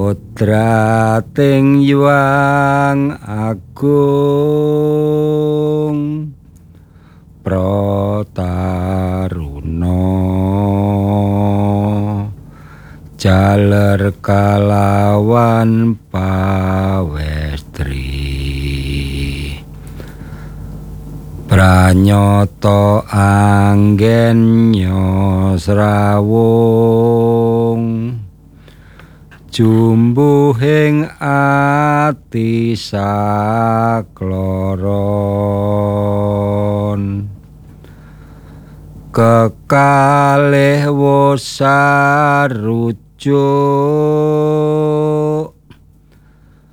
kodrating Hyang Agung Prataruna jaler kalawan pawestri pranyata anggen nyosrawung jumbuhing ati sakloron kekalih wosarujuk